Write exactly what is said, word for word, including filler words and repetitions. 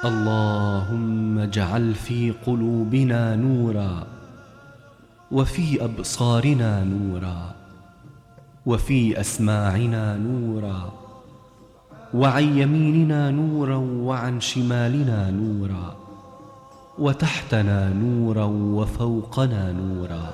اللهم اجعل في قلوبنا نورا، وفي أبصارنا نورا، وفي أسماعنا نورا، وعن يميننا نورا، وعن شمالنا نورا، وتحتنا نورا، وفوقنا نورا.